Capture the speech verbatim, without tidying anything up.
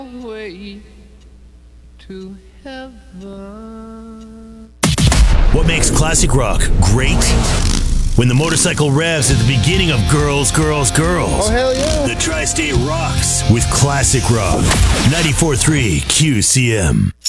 way to heaven. What makes classic rock great? When the motorcycle revs at the beginning of Girls, Girls, Girls. Oh, hell yeah. The Tri-State rocks with classic rock. ninety-four point three Q C M.